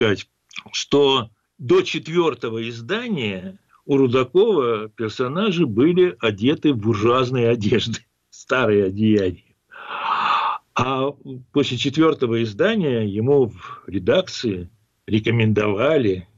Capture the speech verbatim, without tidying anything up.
сказать, что до четвертого издания у Рудакова персонажи были одеты в буржуазные одежды, старые одеяния. А после четвертого издания ему в редакции рекомендовали